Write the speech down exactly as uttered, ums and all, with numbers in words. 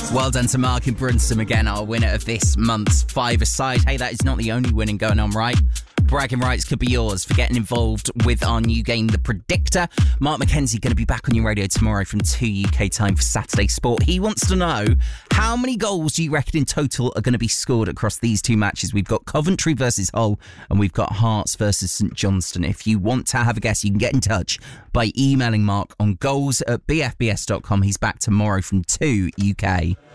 Well done to Mark and Brunsum again, our winner of this month's five-a-side. Hey, that is not the only winning going on, right? Bragging rights could be yours for getting involved with our new game, The Predictor. Mark McKenzie going to be back on your radio tomorrow from two U K time for Saturday Sport. He wants to know, how many goals do you reckon in total are going to be scored across these two matches? We've got Coventry versus Hull and we've got Hearts versus St Johnstone. If you want to have a guess, you can get in touch by emailing Mark on goals at b f b s dot com. He's back tomorrow from two U K.